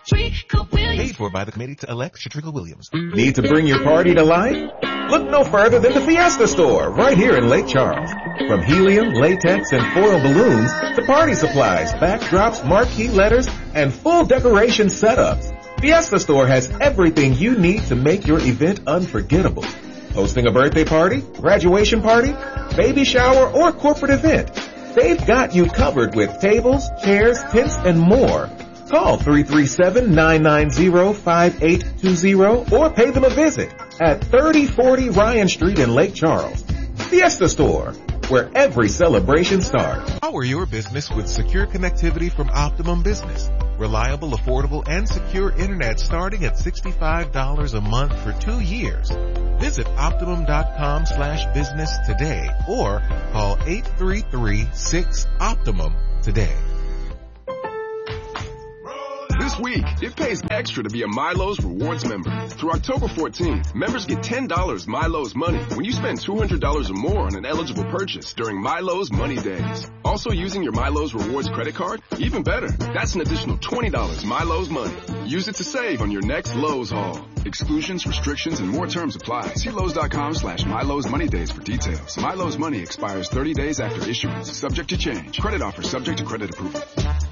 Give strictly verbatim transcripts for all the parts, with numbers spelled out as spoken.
Shatrika Williams. Paid for by the committee to elect Shatrika Williams. Need to bring your party to life? Look no further than the Fiesta Store, right here in Lake Charles. From helium, latex, and foil balloons to party supplies, backdrops, marquee letters, and full decoration setups, Fiesta Store has everything you need to make your event unforgettable. Hosting a birthday party, graduation party, baby shower, or corporate event, they've got you covered with tables, chairs, tents, and more. Call three three seven, nine nine zero, five eight two zero or pay them a visit at thirty forty Ryan Street in Lake Charles. Fiesta Store, where every celebration starts. Power your business with secure connectivity from Optimum Business. Reliable, affordable, and secure internet starting at sixty-five dollars a month for two years. Visit Optimum.com slash business today or call eight three three, six, Optimum today. This week, it pays extra to be a Milo's Rewards member. Through October fourteenth, members get ten dollars Milo's money when you spend two hundred dollars or more on an eligible purchase during Milo's Money Days. Also using your Milo's Rewards credit card? Even better, that's an additional twenty dollars Milo's money. Use it to save on your next Lowe's haul. Exclusions, restrictions, and more terms apply. See Lowe's.com slash Milo's Money Days for details. Milo's money expires thirty days after issuance. Subject to change. Credit offer subject to credit approval.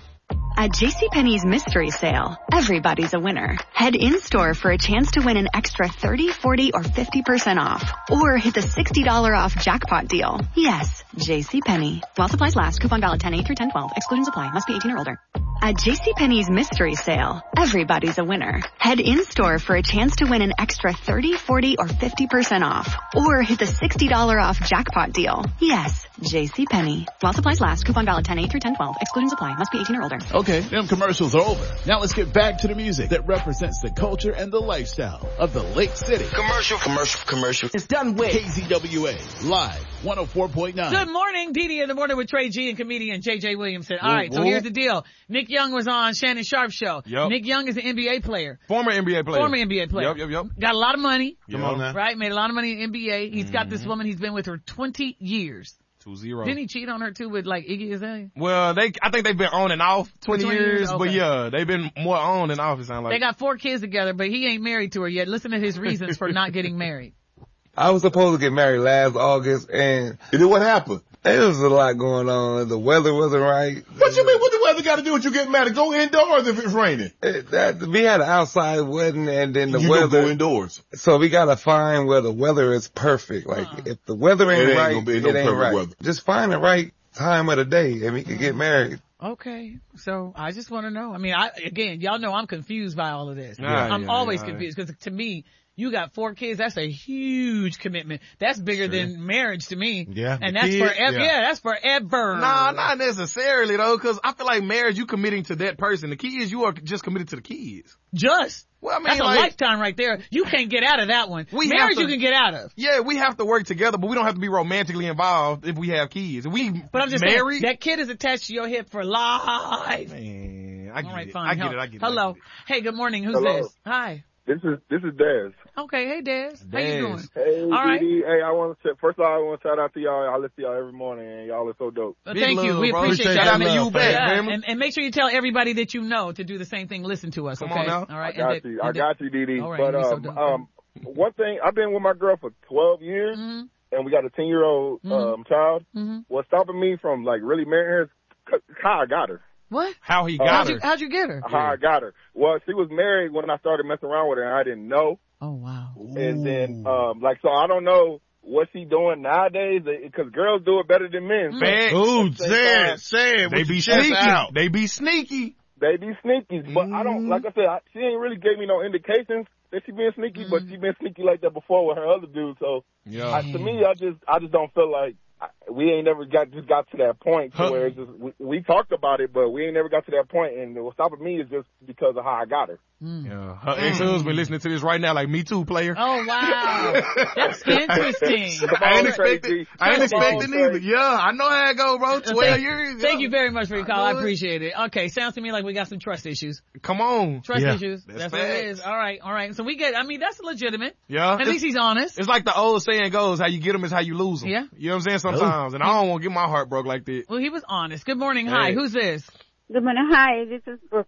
At JCPenney's Mystery Sale, everybody's a winner. Head in-store for a chance to win an extra thirty, forty, or fifty percent off. Or hit the sixty dollars off jackpot deal. Yes, JCPenney. While supplies last, coupon valid ten eight through ten twelve. Exclusions apply. Must be eighteen or older. At JCPenney's Mystery Sale, everybody's a winner. Head in-store for a chance to win an extra thirty, forty, or fifty percent off. Or hit the sixty dollars off jackpot deal. Yes, JCPenney. While supplies last, coupon valid ten eight through ten twelve. Exclusions apply. Must be eighteen or older. Okay, them commercials are over. Now let's get back to the music that represents the culture and the lifestyle of the Lake City. Commercial, commercial, commercial. It's done with K Z W A, live, one oh four point nine. Good morning, D D in the morning with Trey G and comedian J J Williamson. All right, so here's the deal. Nick Young was on Shannon Sharp's show. Yep. Nick Young is an N B A player. Former N B A player. Former N B A player. Yep, yep, yep. Got a lot of money. Come on now. Right? Made a lot of money in N B A. He's mm-hmm. got this woman he's been with her twenty years. Two zero. Didn't he cheat on her too with like Iggy Azalea? Well, they, I think they've been on and off twenty, twenty years, years okay. But yeah, they've been more on and off, it sounds like. They got four kids together, but he ain't married to her yet. Listen to his reasons for not getting married. I was supposed to get married last August, and, and then what happened? There was a lot going on. The weather wasn't right. What you mean? What the weather got to do with you getting married? Go indoors if it's raining. It, that, we had an outside wedding, and then the you weather. Go indoors. So we gotta find where the weather is perfect. Like uh-huh. if the weather ain't, it ain't right, be, it no ain't right. Weather. Just find the right time of the day, and we can get married. Okay, so I just want to know. I mean, I again, y'all know I'm confused by all of this. Yeah, I'm yeah, always yeah, confused because to me, you got four kids. That's a huge commitment. That's bigger sure. than marriage to me. Yeah. And that's kids, forever. Yeah. yeah, that's forever. Nah, not necessarily though, because I feel like marriage, you committing to that person. The key is you are just committed to the kids. Just. Well, I mean, that's like, a lifetime right there. You can't get out of that one. We marriage to, you can get out of. Yeah, we have to work together, but we don't have to be romantically involved if we have kids. If we but I'm just married, saying, that kid is attached to your hip for life. Man, I get All right, it. fine. I get it. I get it. Hello. Get it. Hey, good morning. Who's Hello. this? Hi. This is this is Dez. Okay, hey Dez. Dez. How you doing? Hey, all right. D D. Hey, I want to first of all I want to shout out to y'all. I listen to y'all every morning, and y'all are so dope. Well, thank love, you. We bro. appreciate, appreciate that. Shout out to you back, yeah. man. And, and make sure you tell everybody that you know to do the same thing. Listen to us. Come okay. on now. All right. I got and you. That, I got you, D D. All right, but um, so um, one thing I've been with my girl for twelve years, mm-hmm. and we got a ten year old mm-hmm. um child. Mm-hmm. What's stopping me from like really marrying her is how I got her. What? How he got uh, how'd her? You, how'd you get her? How I got her. Well, she was married when I started messing around with her, and I didn't know. Oh wow. And then, um, like, so I don't know what she doing nowadays, because girls do it better than men. Man, ooh, say it, say it. They be sneaky. Out. They be sneaky. They be sneaky, but mm-hmm. I don't, like I said, I, she ain't really gave me no indications that she been sneaky, mm-hmm. but she been sneaky like that before with her other dudes. So, yeah. I, to me, I just, I just don't feel like I, we ain't never got just got to that point to huh. where it's just we, we talked about it, but we ain't never got to that point. And what's stopping me is just because of how I got her. Mm. Yeah, her mm. ex-husband listening to this right now, like me too, player. Oh wow, that's interesting. I ain't expecting. I ain't expecting either. Yeah, I know how it go, bro. Twelve thank, years. Thank yeah. you very much for your call. I appreciate it. Okay, sounds to me like we got some trust issues. Come on, trust yeah. issues. That's, that's what it is. All right, all right. So we get. I mean, that's legitimate. Yeah, at least he's honest. It's like the old saying goes: "How you get them is how you lose them." Yeah, you know what I'm saying? Sometimes, Ooh. and I don't want to get my heart broke like that. Well, he was honest. Good morning. Hey. Hi, who's this? Good morning. Hi, this is Brooklyn.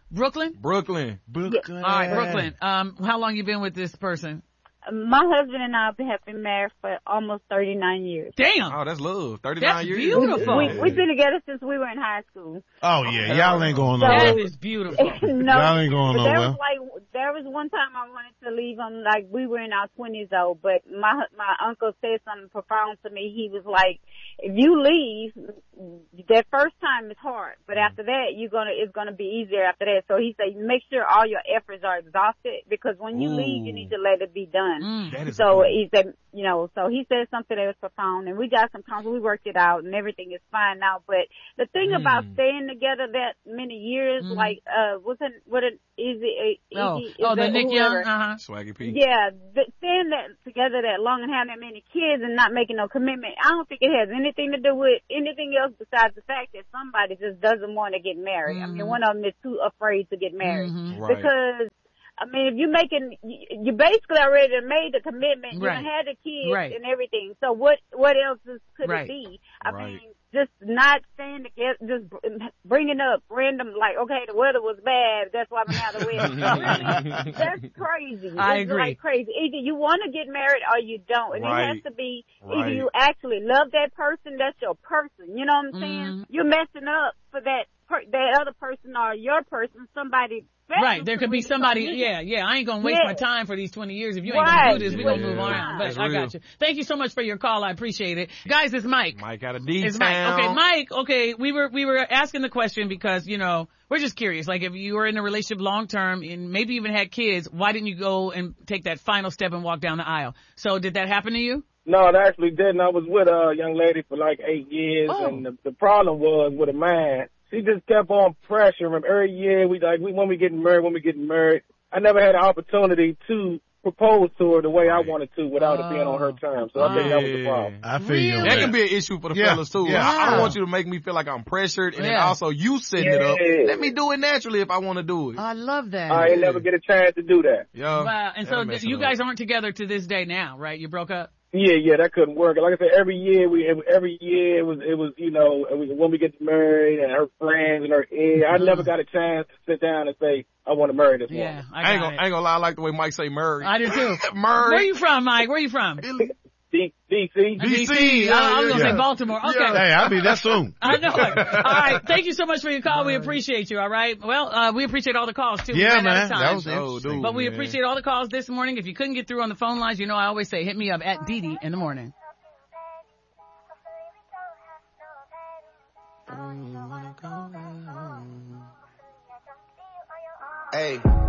Brooklyn? Brooklyn. Brooklyn. All right, Brooklyn. Um, how long you been with this person? My husband and I have been married for almost thirty-nine years. Damn. Oh, that's love. thirty-nine That's years. beautiful. We, we've been together since we were in high school. Oh yeah, y'all ain't going So- nowhere. That is beautiful. no, Y'all ain't going but there nowhere. was like there was one time I wanted to leave him. Like we were in our twenties though, but my my uncle said something profound to me. He was like, "If you leave, that first time is hard, but after that, you're gonna it's gonna be easier after that." So he said, "Make sure all your efforts are exhausted because when you Ooh. leave, you need to let it be done." Mm. That is So a- he said, you know, so he said something that was profound, and we got some counsel. We worked it out, and everything is fine now. But the thing Mm. about staying together that many years, Mm. like, uh, wasn't what it easy? Oh, easy oh, the Nick Young. Uh huh. Swaggy P. Yeah, th- staying that together that long and having that many kids and not making no commitment, I don't think it has anything to do with anything else besides the fact that somebody just doesn't want to get married. I mean, Mhm. one of them is too afraid to get married. Mhm. Right. Because, I mean, if you're making, you, you basically already made the commitment, you Right. done had the kids Right. and everything. So what, what else is, could Right. it be? I Right. mean, just not staying together, just br- bringing up random, like, okay, the weather was bad, that's why I'm out of the wedding. Really? That's crazy. I it's agree. like crazy. Either you want to get married or you don't. And Right. it has to be, Right. either you actually love that person, that's your person. You know what I'm saying? Mhm. You're messing up for that, per- that other person or your person, somebody special Right, there to could be really somebody, come in. yeah, yeah, I ain't gonna waste Yeah. my time for these twenty years. If you ain't Right. gonna do this, we gonna Yeah. move on. But That's I got real. you. Thank you so much for your call. I appreciate it. Guys, it's Mike. Mike out of It's Mike. D-Town. Okay, Mike, okay, we were, we were asking the question because, you know, we're just curious. Like, if you were in a relationship long term and maybe even had kids, why didn't you go and take that final step and walk down the aisle? So did that happen to you? No, it actually didn't. I was with a young lady for like eight years, Oh. and the, the problem was with a man. She just kept on pressuring every year. We like, we when we getting married, when we getting married. I never had an opportunity to propose to her the way I wanted to without it being on her terms. So I think that was the problem. I feel you. Really? on That that. can be an issue for the Yeah, fellas too. yeah. I, I don't Wow. want you to make me feel like I'm pressured, and then Yeah. also you setting it up. Yeah. Let me do it naturally if I want to do it. I love that. I ain't never get a chance to do that. Yeah. Wow. And so That'll th- mess it you up. guys aren't together to this day now, right? You broke up? Yeah, yeah, that couldn't work. Like I said, every year we, every year it was, it was, you know, it was when we get married and her friends and her, yeah, I never got a chance to sit down and say, I want to marry this Yeah, woman. I I, got ain't gonna, it. I ain't gonna lie. I like the way Mike say Murray. I do too. Murray. Where you from, Mike? Where you from? D- DC. D C. D C, I, I was yeah, gonna yeah. say Baltimore. Okay. Yeah. Hey, I'll be there soon. I know it. All right. Thank you so much for your call. We appreciate you. All right. Well, uh, we appreciate all the calls too. We Yeah, ran out man. of time. That was Oh, interesting. dude. But we man. appreciate all the calls this morning. If you couldn't get through on the phone lines, you know I always say hit me up at Dee Dee in the morning. Hey.